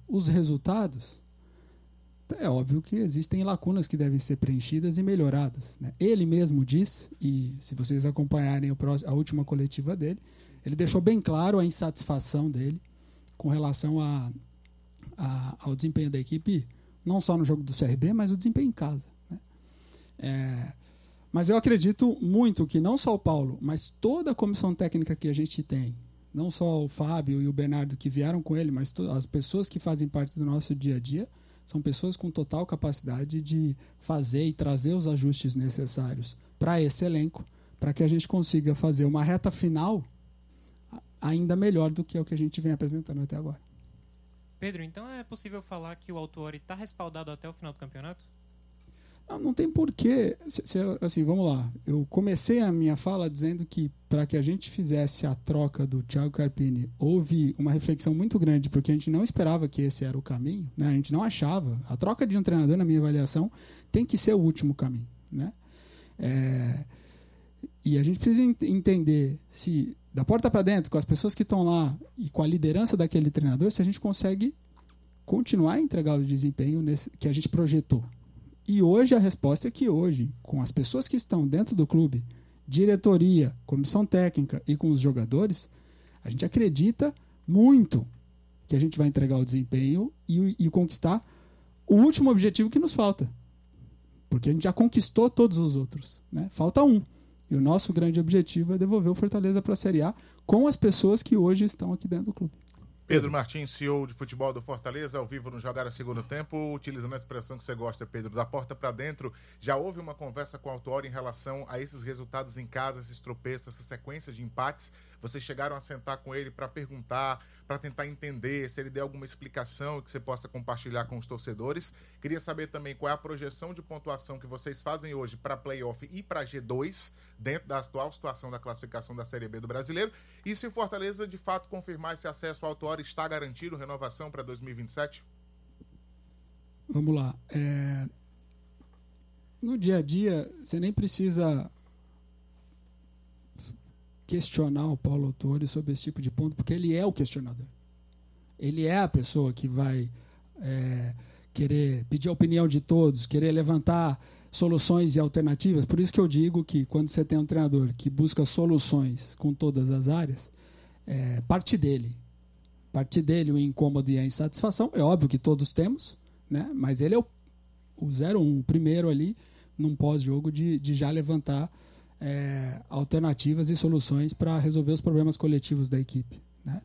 os resultados, é óbvio que existem lacunas que devem ser preenchidas e melhoradas, né? Ele mesmo diz, e se vocês acompanharem a última coletiva dele, ele deixou bem claro a insatisfação dele com relação ao desempenho da equipe, não só no jogo do CRB, mas o desempenho em casa, né? Mas eu acredito muito que não só o Paulo, mas toda a comissão técnica que a gente tem, não só o Fábio e o Bernardo que vieram com ele, mas as pessoas que fazem parte do nosso dia a dia, são pessoas com total capacidade de fazer e trazer os ajustes necessários para esse elenco, para que a gente consiga fazer uma reta final ainda melhor do que o que a gente vem apresentando até agora. Pedro, então é possível falar que o Autuori está respaldado até o final do campeonato? Não tem porquê. Assim, vamos lá. Eu comecei a minha fala dizendo que para que a gente fizesse a troca do Thiago Carpini, houve uma reflexão muito grande, porque a gente não esperava que esse era o caminho, né? A gente não achava. A troca de um treinador, na minha avaliação, tem que ser o último caminho, né? E a gente precisa entender se, da porta para dentro, com as pessoas que estão lá e com a liderança daquele treinador, se a gente consegue continuar a entregar o desempenho que a gente projetou. E hoje a resposta é que hoje, com as pessoas que estão dentro do clube, diretoria, comissão técnica e com os jogadores, a gente acredita muito que a gente vai entregar o desempenho e conquistar o último objetivo que nos falta. Porque a gente já conquistou todos os outros, né? Falta um. E o nosso grande objetivo é devolver o Fortaleza para a Série A com as pessoas que hoje estão aqui dentro do clube. Pedro Martins, CEO de futebol do Fortaleza, ao vivo no Jogar a Segundo Tempo, utilizando a expressão que você gosta, Pedro, da porta para dentro. Já houve uma conversa com o Autuori em relação a esses resultados em casa, esses tropeços, essa sequência de empates? Vocês chegaram a sentar com ele para perguntar, para tentar entender se ele deu alguma explicação que você possa compartilhar com os torcedores? Queria saber também qual é a projeção de pontuação que vocês fazem hoje para playoff e para G2, dentro da atual situação da classificação da Série B do Brasileiro, e se o Fortaleza de fato confirmar esse acesso ao Autuori, está garantido renovação para 2027? Vamos lá. No dia a dia, você nem precisa questionar o Paulo Autuori sobre esse tipo de ponto, porque ele é o questionador. Ele é a pessoa que vai querer pedir a opinião de todos, querer levantar soluções e alternativas. Por isso que eu digo que quando você tem um treinador que busca soluções com todas as áreas, parte dele o incômodo e a insatisfação, é óbvio que todos temos, né? Mas ele é o 0-1, o primeiro ali, num pós-jogo, de já levantar alternativas e soluções para resolver os problemas coletivos da equipe, né?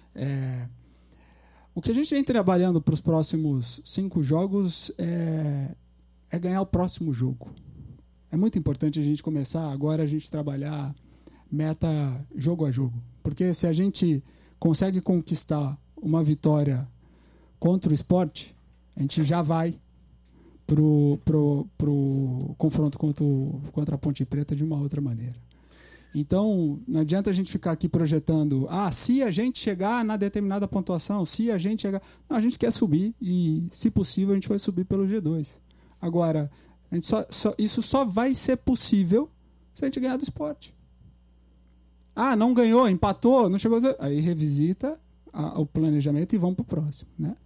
O que a gente vem trabalhando para os próximos 5 jogos é ganhar o próximo jogo. É muito importante a gente começar agora a gente trabalhar meta jogo a jogo, porque se a gente consegue conquistar uma vitória contra o Sport, a gente já vai pro confronto contra a Ponte Preta de uma outra maneira. Então, não adianta a gente ficar aqui projetando, se a gente chegar na determinada pontuação, se a gente chegar... Não, a gente quer subir e, se possível, a gente vai subir pelo G2. Agora, a gente isso só vai ser possível se a gente ganhar do Sport. Não ganhou, empatou, não chegou... Aí revisita o planejamento e vamos para o próximo, né?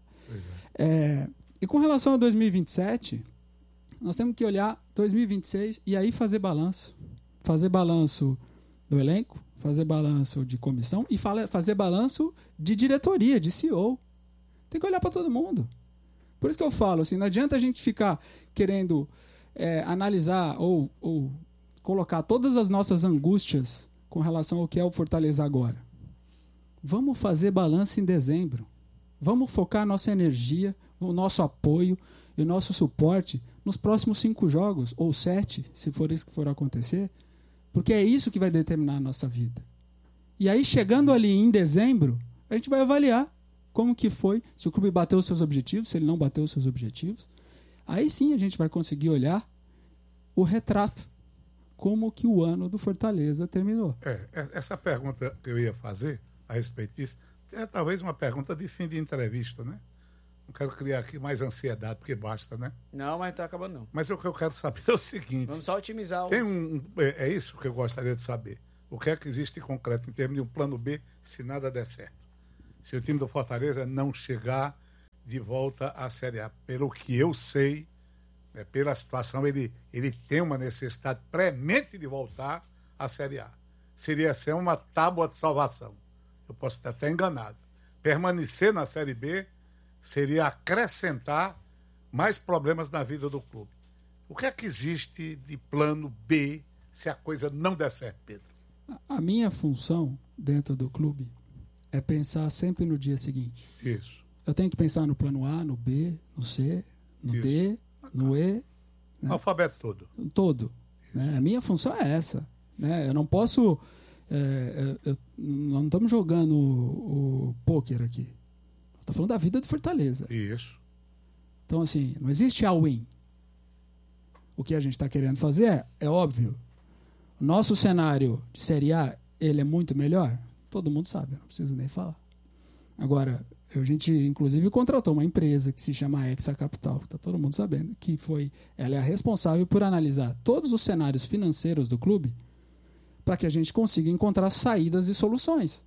E com relação a 2027, nós temos que olhar 2026 e aí fazer balanço. Fazer balanço do elenco, fazer balanço de comissão e fazer balanço de diretoria, de CEO. Tem que olhar para todo mundo. Por isso que eu falo, assim, não adianta a gente ficar querendo analisar ou colocar todas as nossas angústias com relação ao que é o Fortaleza agora. Vamos fazer balanço em dezembro. Vamos focar a nossa energia, o nosso apoio e o nosso suporte nos próximos 5 jogos, ou 7, se for isso que for acontecer, porque é isso que vai determinar a nossa vida. E aí, chegando ali em dezembro, a gente vai avaliar como que foi, se o clube bateu os seus objetivos, se ele não bateu os seus objetivos. Aí sim a gente vai conseguir olhar o retrato, como que o ano do Fortaleza terminou. Essa pergunta que eu ia fazer a respeito disso é talvez uma pergunta de fim de entrevista, né? Não quero criar aqui mais ansiedade, porque basta, né? Não, mas não tá acabando não. Mas o que eu quero saber é o seguinte... Vamos só otimizar o... É isso que eu gostaria de saber. O que é que existe em concreto em termos de um plano B se nada der certo? Se o time do Fortaleza não chegar de volta à Série A. Pelo que eu sei, pela situação, ele tem uma necessidade premente de voltar à Série A. Seria ser uma tábua de salvação. Eu posso estar até enganado. Permanecer na Série B seria acrescentar mais problemas na vida do clube. O que é que existe de plano B se a coisa não der certo, Pedro? A minha função dentro do clube é pensar sempre no dia seguinte. Isso. Eu tenho que pensar no plano A, no B, no C, no Isso. D, no E. Né? Alfabeto todo. Todo. Né? A minha função é essa. Né? Eu não posso... nós não estamos jogando o pôquer aqui. Estou falando da vida do Fortaleza. Isso. Então, assim, não existe all-in. O que a gente está querendo fazer é óbvio. O nosso cenário de Série A, ele é muito melhor. Todo mundo sabe, eu não preciso nem falar. Agora, a gente, inclusive, contratou uma empresa que se chama Hexa Capital. Está todo mundo sabendo. Ela é a responsável por analisar todos os cenários financeiros do clube para que a gente consiga encontrar saídas e soluções.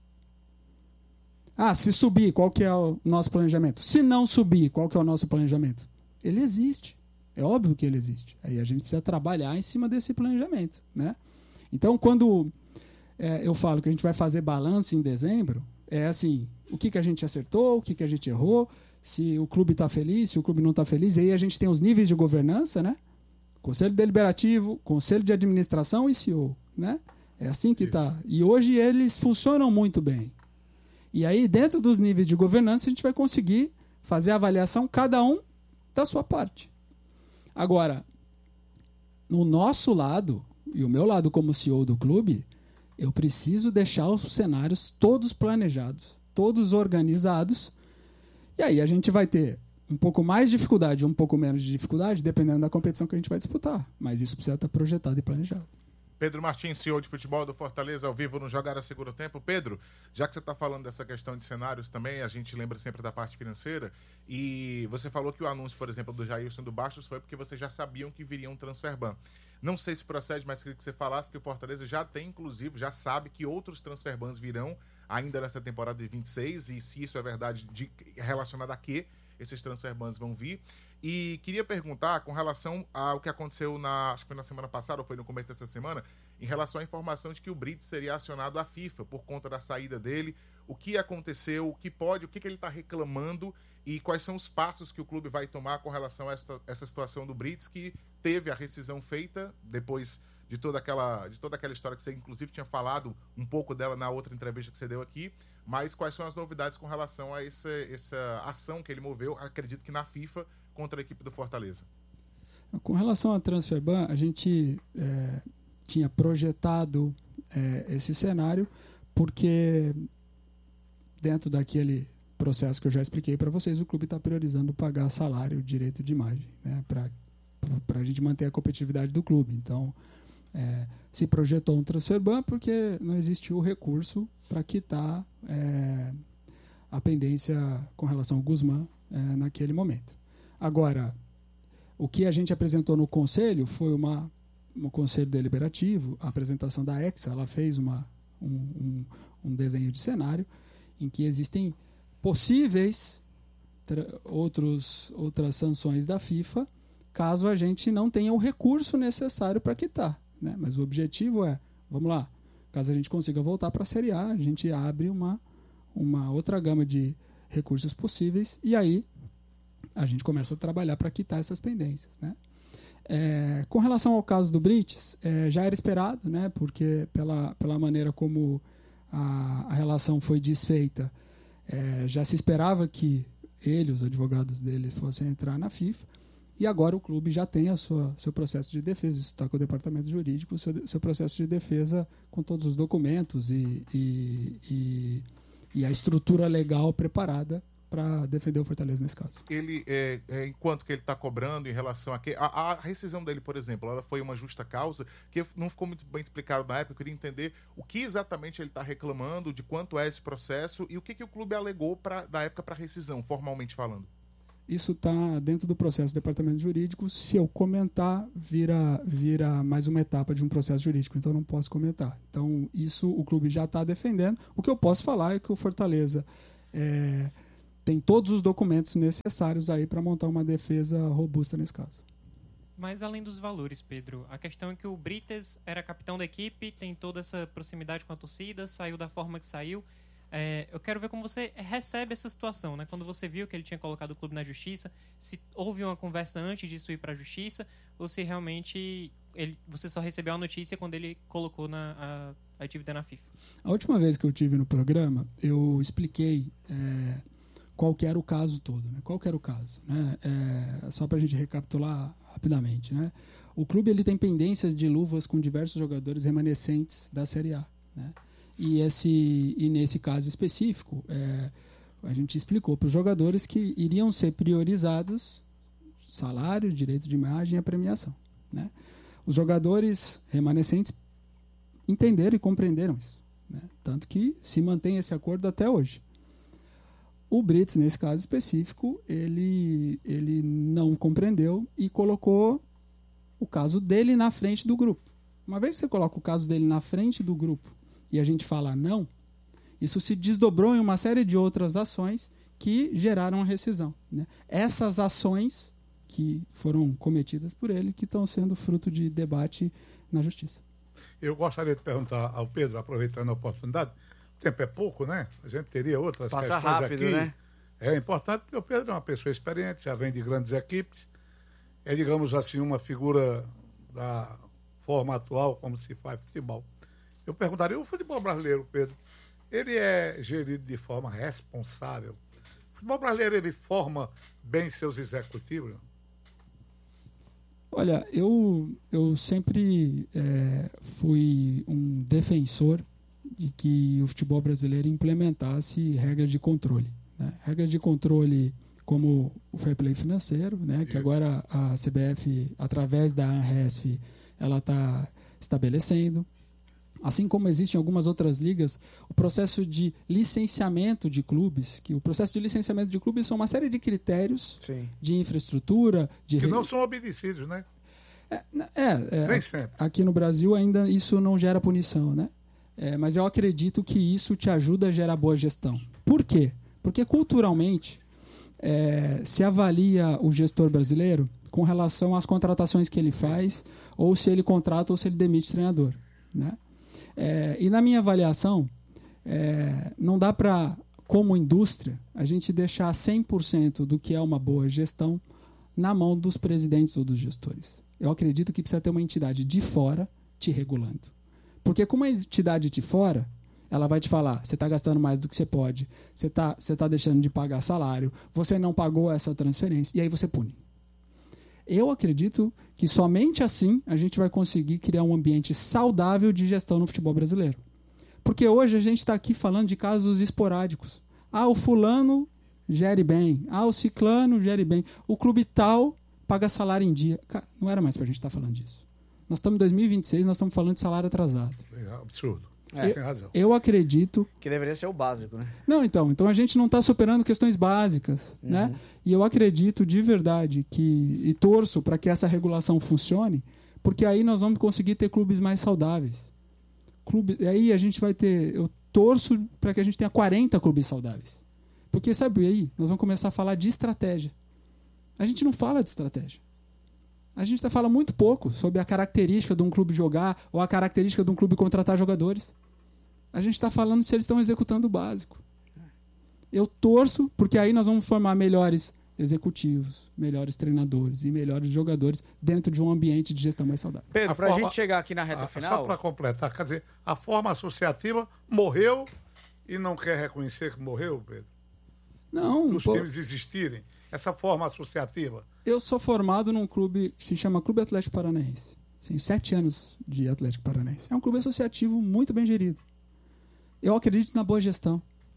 Se subir, qual que é o nosso planejamento? Se não subir, qual que é o nosso planejamento? Ele existe. É óbvio que ele existe. Aí a gente precisa trabalhar em cima desse planejamento. Né? Então, quando eu falo que a gente vai fazer balanço em dezembro, é assim, o que a gente acertou, o que a gente errou, se o clube está feliz, se o clube não está feliz. E aí a gente tem os níveis de governança, né? Conselho Deliberativo, Conselho de Administração e CEO. Né? É assim que está. E hoje eles funcionam muito bem. E aí, dentro dos níveis de governança, a gente vai conseguir fazer a avaliação, cada um da sua parte. Agora, no nosso lado, e o meu lado como CEO do clube, eu preciso deixar os cenários todos planejados, todos organizados, e aí a gente vai ter um pouco mais de dificuldade, um pouco menos de dificuldade, dependendo da competição que a gente vai disputar. Mas isso precisa estar projetado e planejado. Pedro Martins, CEO de futebol do Fortaleza, ao vivo no Jogar a Segundo Tempo. Pedro, já que você está falando dessa questão de cenários também, a gente lembra sempre da parte financeira, e você falou que o anúncio, por exemplo, do Jailson do Bastos foi porque vocês já sabiam que viria um transfer ban. Não sei se procede, mas queria que você falasse que o Fortaleza já tem, inclusive, já sabe que outros transfer bans virão ainda nessa temporada de 26, e se isso é verdade, relacionado a que esses transfer bans vão vir. E queria perguntar com relação ao que aconteceu acho que foi na semana passada, ou foi no começo dessa semana, em relação à informação de que o Brits seria acionado à FIFA por conta da saída dele. O que aconteceu, o que ele está reclamando e quais são os passos que o clube vai tomar com relação a essa situação do Brits, que teve a rescisão feita depois de toda aquela história que você inclusive tinha falado um pouco dela na outra entrevista que você deu aqui, mas quais são as novidades com relação a essa ação que ele moveu, acredito que na FIFA, contra a equipe do Fortaleza? Com relação à transfer ban, a gente tinha projetado esse cenário porque dentro daquele processo que eu já expliquei para vocês, o clube está priorizando pagar salário, direito de imagem, né, para a gente manter a competitividade do clube. Então, se projetou um transfer ban porque não existiu o recurso para quitar a pendência com relação ao Guzmán naquele momento. Agora, o que a gente apresentou no conselho foi um conselho deliberativo, a apresentação da Hexa, ela fez um desenho de cenário em que existem possíveis outras sanções da FIFA caso a gente não tenha o recurso necessário para quitar. Né? Mas o objetivo vamos lá, caso a gente consiga voltar para a Série A, a gente abre uma outra gama de recursos possíveis e aí a gente começa a trabalhar para quitar essas pendências. Né? Com relação ao caso do Brits, já era esperado, né? Porque pela maneira como a relação foi desfeita, já se esperava que os advogados dele, fossem entrar na FIFA, e agora o clube já tem seu processo de defesa, isso está com o departamento jurídico, seu processo de defesa com todos os documentos e a estrutura legal preparada para defender o Fortaleza nesse caso. Ele, enquanto que ele está cobrando em relação a rescisão dele, por exemplo, ela foi uma justa causa, que não ficou muito bem explicado na época. Eu queria entender o que exatamente ele está reclamando, de quanto é esse processo e o que o clube alegou da época para rescisão, formalmente falando. Isso está dentro do processo do departamento jurídico. Se eu comentar, vira mais uma etapa de um processo jurídico, então eu não posso comentar. Então isso o clube já está defendendo. O que eu posso falar é que o Fortaleza tem todos os documentos necessários aí para montar uma defesa robusta nesse caso. Mas além dos valores, Pedro, a questão é que o Brites era capitão da equipe, tem toda essa proximidade com a torcida, saiu da forma que saiu. Eu quero ver como você recebe essa situação, né? Quando você viu que ele tinha colocado o clube na justiça, se houve uma conversa antes disso ir para a justiça, ou se realmente você só recebeu a notícia quando ele colocou a dívida na FIFA. A última vez que eu tive no programa, eu expliquei qual que era o caso todo, né? Qual que era o caso, né? Só para a gente recapitular rapidamente, né? O clube ele tem pendências de luvas com diversos jogadores remanescentes da Série A, né? E nesse caso específico, a gente explicou para os jogadores que iriam ser priorizados salário, direito de imagem e a premiação, né? Os jogadores remanescentes entenderam e compreenderam isso, né? Tanto que se mantém esse acordo até hoje. O Brites, nesse caso específico, ele não compreendeu e colocou o caso dele na frente do grupo. Uma vez que você coloca o caso dele na frente do grupo e a gente fala não, isso se desdobrou em uma série de outras ações que geraram a rescisão, né? Essas ações que foram cometidas por ele que estão sendo fruto de debate na justiça. Eu gostaria de perguntar ao Pedro, aproveitando a oportunidade, o tempo é pouco, né? A gente teria outras Passa questões rápido, aqui. né? É importante porque o Pedro é uma pessoa experiente, já vem de grandes equipes, é, digamos assim, uma figura da forma atual como se faz futebol. Eu perguntaria, o futebol brasileiro, Pedro, ele é gerido de forma responsável? O futebol brasileiro, ele forma bem seus executivos? Olha, eu sempre fui um defensor de que o futebol brasileiro implementasse regras de controle, né? Regras de controle como o fair play financeiro, né? Que agora a CBF, através da ANRESF, ela está estabelecendo. Assim como existem algumas outras ligas, o processo de licenciamento de clubes, que o processo de licenciamento de clubes são uma série de critérios de infraestrutura, que não são obedecidos, né? Nem sempre. Aqui no Brasil ainda isso não gera punição, né? Mas eu acredito que isso te ajuda a gerar boa gestão. Por quê? Porque culturalmente se avalia o gestor brasileiro com relação às contratações que ele faz, ou se ele contrata ou se ele demite treinador, né? E na minha avaliação, não dá para, como indústria, a gente deixar 100% do que é uma boa gestão na mão dos presidentes ou dos gestores. Eu acredito que precisa ter uma entidade de fora te regulando. Porque com uma entidade de fora, ela vai te falar, você está gastando mais do que você pode, você tá deixando de pagar salário, você não pagou essa transferência, e aí você pune. Eu acredito que somente assim a gente vai conseguir criar um ambiente saudável de gestão no futebol brasileiro. Porque hoje a gente está aqui falando de casos esporádicos. O fulano gere bem. O ciclano gere bem. O clube tal paga salário em dia. Cara, não era mais para a gente estar falando disso. Nós estamos em 2026, nós estamos falando de salário atrasado. É absurdo. Tem razão. Eu acredito... Que deveria ser o básico, né? Não, então a gente não está superando questões básicas, né? E eu acredito de verdade e torço para que essa regulação funcione, porque aí nós vamos conseguir ter clubes mais saudáveis. Aí a gente vai ter... Eu torço para que a gente tenha 40 clubes saudáveis. Porque, sabe, aí nós vamos começar a falar de estratégia. A gente não fala de estratégia. A gente fala muito pouco sobre a característica de um clube jogar ou a característica de um clube contratar jogadores. A gente está falando se eles estão executando o básico. Eu torço, porque aí nós vamos formar melhores executivos, melhores treinadores e melhores jogadores dentro de um ambiente de gestão mais saudável. Pedro, para a gente chegar aqui na reta final... Só para completar, quer dizer, a forma associativa morreu e não quer reconhecer que morreu, Pedro? Não. Os times existirem. Essa forma associativa. Eu sou formado num clube que se chama Clube Atlético Paranaense. Tenho 7 anos de Atlético Paranaense. É um clube associativo muito bem gerido. Eu acredito na boa gestão.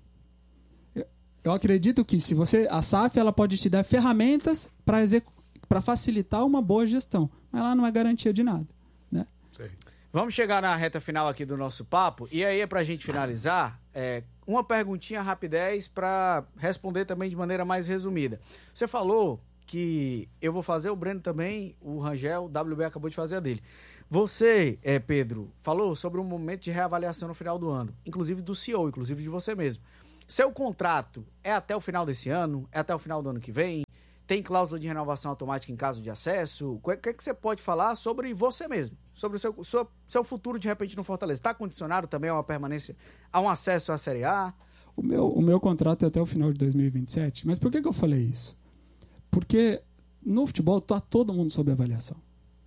Eu acredito que a SAF ela pode te dar ferramentas para facilitar uma boa gestão, mas ela não é garantia de nada, né? Vamos chegar na reta final aqui do nosso papo, e aí para a gente finalizar, uma perguntinha rapidez para responder também de maneira mais resumida. Você falou que eu vou fazer, o Breno também, o Rangel, o WB acabou de fazer a dele. Você, Pedro, falou sobre um momento de reavaliação no final do ano, inclusive do CEO, inclusive de você mesmo. Seu contrato é até o final desse ano? É até o final do ano que vem? Tem cláusula de renovação automática em caso de acesso? O que você pode falar sobre você mesmo? Sobre o seu futuro, de repente, no Fortaleza? Está condicionado também a uma permanência, a um acesso à Série A? O meu contrato é até o final de 2027. Mas por que eu falei isso? Porque no futebol está todo mundo sob avaliação.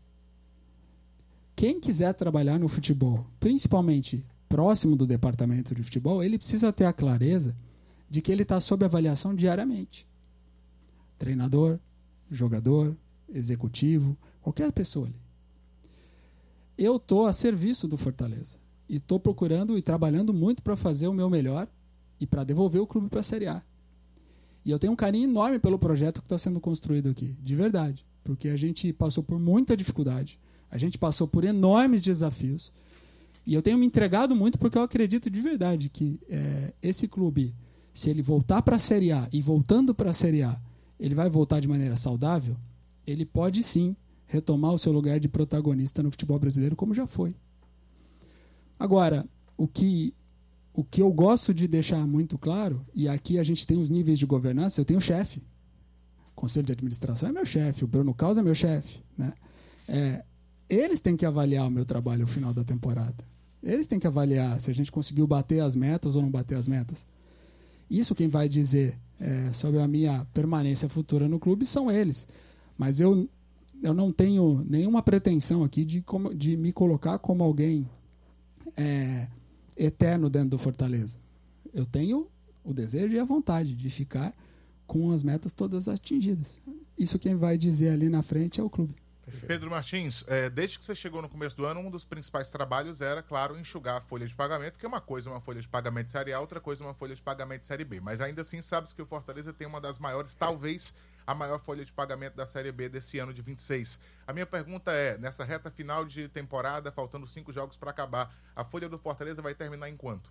Quem quiser trabalhar no futebol, principalmente próximo do departamento de futebol, ele precisa ter a clareza de que ele está sob avaliação diariamente. Treinador, jogador, executivo, qualquer pessoa ali. Eu estou a serviço do Fortaleza e estou procurando e trabalhando muito para fazer o meu melhor e para devolver o clube para a Série A. E eu tenho um carinho enorme pelo projeto que está sendo construído aqui, de verdade, porque a gente passou por muita dificuldade, a gente passou por enormes desafios e eu tenho me entregado muito porque eu acredito de verdade que esse clube, se ele voltar para a Série A e voltando para a Série A, ele vai voltar de maneira saudável, ele pode sim retomar o seu lugar de protagonista no futebol brasileiro, como já foi. Agora, o que eu gosto de deixar muito claro, e aqui a gente tem os níveis de governança, eu tenho chefe. O Conselho de Administração é meu chefe, o Bruno Caus é meu chefe. Né? Eles têm que avaliar o meu trabalho ao final da temporada. Eles têm que avaliar se a gente conseguiu bater as metas ou não bater as metas. Isso quem vai dizer sobre a minha permanência futura no clube são eles. Mas eu não tenho nenhuma pretensão aqui de me colocar como alguém eterno dentro do Fortaleza. Eu tenho o desejo e a vontade de ficar com as metas todas atingidas. Isso quem vai dizer ali na frente é o clube. Pedro Martins, desde que você chegou no começo do ano, um dos principais trabalhos era, claro, enxugar a folha de pagamento, porque uma coisa é uma folha de pagamento de Série A, outra coisa é uma folha de pagamento de Série B. Mas ainda assim, sabe-se que o Fortaleza tem uma das maiores, talvez a maior folha de pagamento da Série B desse ano de 26. A minha pergunta é, nessa reta final de temporada, faltando 5 jogos para acabar, a folha do Fortaleza vai terminar em quanto?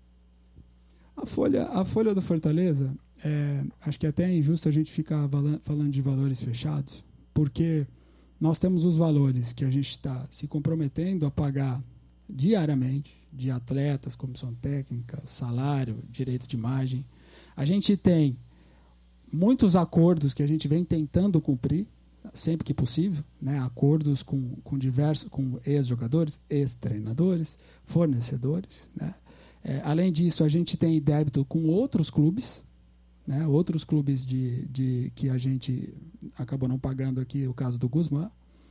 A folha do Fortaleza, acho que até é injusto a gente ficar falando de valores fechados, porque nós temos os valores que a gente está se comprometendo a pagar diariamente, de atletas, comissão técnica, salário, direito de imagem. A gente tem muitos acordos que a gente vem tentando cumprir, sempre que possível, né? Acordos com ex-jogadores, ex-treinadores, fornecedores. Né? Além disso, a gente tem débito com outros clubes, né? Outros clubes que a gente acabou não pagando aqui, o caso do Guzmán.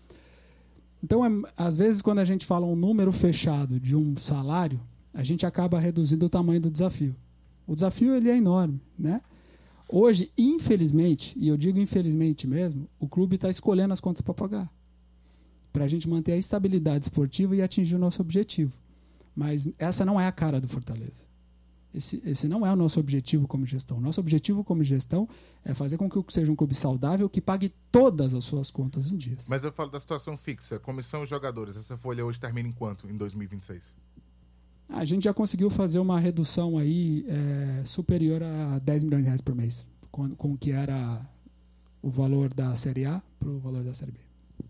Então, às vezes, quando a gente fala um número fechado de um salário, a gente acaba reduzindo o tamanho do desafio. O desafio ele é enorme. Né? Hoje, infelizmente, e eu digo infelizmente mesmo, o clube está escolhendo as contas para pagar, para a gente manter a estabilidade esportiva e atingir o nosso objetivo. Mas essa não é a cara do Fortaleza. Esse não é o nosso objetivo como gestão. Nosso objetivo como gestão é fazer com que seja um clube saudável que pague todas as suas contas em dias. Mas eu falo da situação fixa, comissão e jogadores. Essa folha hoje termina em quanto em 2026? A gente já conseguiu fazer uma redução aí superior a 10 milhões de reais por mês, com o que era o valor da Série A para o valor da Série B.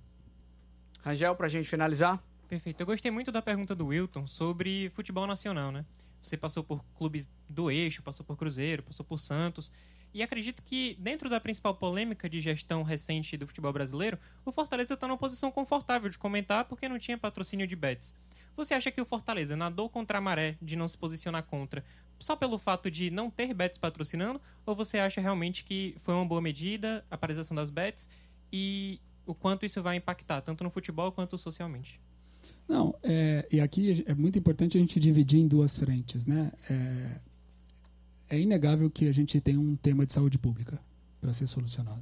Rangel, para a gente finalizar? Perfeito. Eu gostei muito da pergunta do Wilton sobre futebol nacional, né? Você passou por clubes do eixo, passou por Cruzeiro, passou por Santos. E acredito que, dentro da principal polêmica de gestão recente do futebol brasileiro, o Fortaleza está numa posição confortável de comentar porque não tinha patrocínio de bets. Você acha que o Fortaleza nadou contra a maré de não se posicionar contra só pelo fato de não ter bets patrocinando? Ou você acha realmente que foi uma boa medida a paralisação das bets e o quanto isso vai impactar, tanto no futebol quanto socialmente? Não, e aqui é muito importante a gente dividir em duas frentes, né? É inegável que a gente tem um tema de saúde pública para ser solucionado.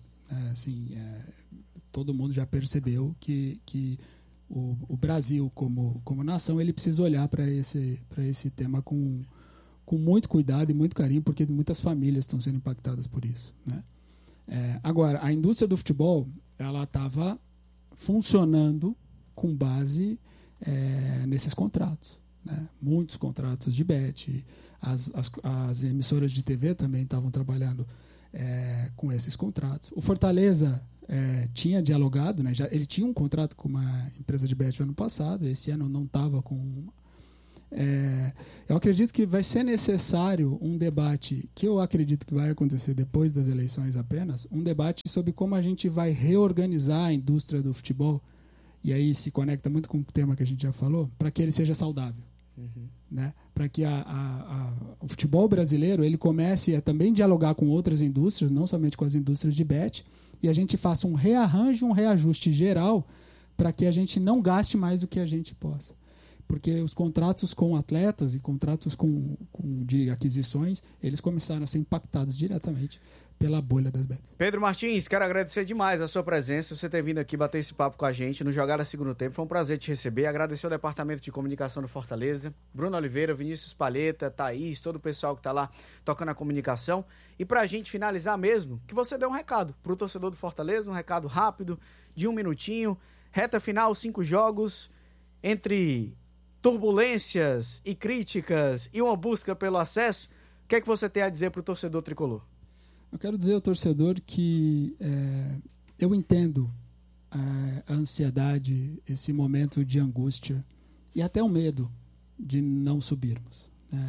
Todo mundo já percebeu que o Brasil, como nação, ele precisa olhar para esse tema com muito cuidado e muito carinho, porque muitas famílias estão sendo impactadas por isso. Né? Agora, a indústria do futebol ela estava funcionando com base nesses contratos. Né? Muitos contratos de bet, as emissoras de TV também estavam trabalhando com esses contratos. O Fortaleza tinha dialogado, né? Ele tinha um contrato com uma empresa de bet no ano passado, esse ano não estava com Eu acredito que vai ser necessário um debate, que eu acredito que vai acontecer depois das eleições apenas, um debate sobre como a gente vai reorganizar a indústria do futebol, e aí se conecta muito com o tema que a gente já falou, para que ele seja saudável. Né? Para que o futebol brasileiro ele comece a também dialogar com outras indústrias, não somente com as indústrias de bet, e a gente faça um rearranjo, um reajuste geral para que a gente não gaste mais do que a gente possa. Porque os contratos com atletas e contratos de aquisições, eles começaram a ser impactados diretamente pela bolha das bets. Pedro Martins, quero agradecer demais a sua presença, você ter vindo aqui bater esse papo com a gente no Jogada Segundo Tempo. Foi um prazer te receber. Agradecer ao Departamento de Comunicação do Fortaleza, Bruno Oliveira, Vinícius Palheta, Thaís, todo o pessoal que está lá tocando a comunicação. E pra gente finalizar mesmo, que você dê um recado pro torcedor do Fortaleza, um recado rápido, de 1 minutinho. Reta final, 5 jogos, entre turbulências e críticas e uma busca pelo acesso. O que é que você tem a dizer pro torcedor tricolor? Eu quero dizer ao torcedor que eu entendo a ansiedade, esse momento de angústia e até o medo de não subirmos.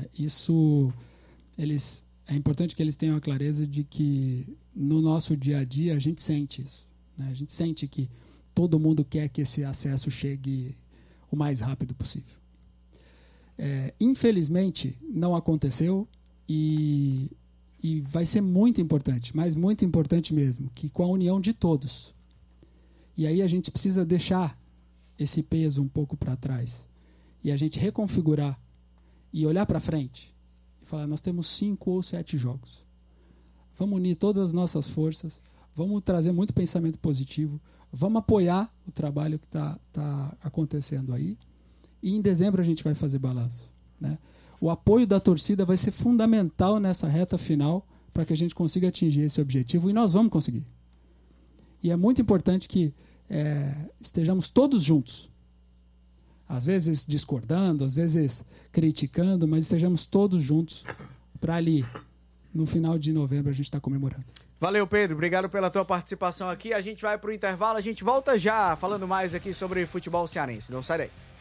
É importante que eles tenham a clareza de que no nosso dia a dia a gente sente isso. Né? A gente sente que todo mundo quer que esse acesso chegue o mais rápido possível. Infelizmente, não aconteceu e vai ser muito importante, mas muito importante mesmo, que com a união de todos. E aí a gente precisa deixar esse peso um pouco para trás e a gente reconfigurar e olhar para frente e falar, nós temos 5 ou 7 jogos. Vamos unir todas as nossas forças, vamos trazer muito pensamento positivo, vamos apoiar o trabalho que tá acontecendo aí e em dezembro a gente vai fazer balanço, né? O apoio da torcida vai ser fundamental nessa reta final para que a gente consiga atingir esse objetivo e nós vamos conseguir. E é muito importante que estejamos todos juntos. Às vezes discordando, às vezes criticando, mas estejamos todos juntos para ali, no final de novembro, a gente estar comemorando. Valeu, Pedro. Obrigado pela tua participação aqui. A gente vai para o intervalo, a gente volta já falando mais aqui sobre futebol cearense. Não sai daí.